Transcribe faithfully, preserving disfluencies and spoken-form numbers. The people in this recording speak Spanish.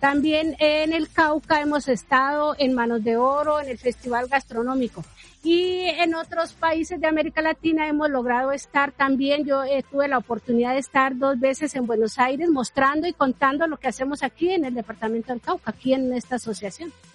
También en el Cauca hemos estado en Manos de Oro, en el Festival Gastronómico. Y en otros países de América Latina hemos logrado estar también, yo eh, tuve la oportunidad de estar dos veces en Buenos Aires mostrando y contando lo que hacemos aquí en el departamento del Cauca, aquí en esta asociación.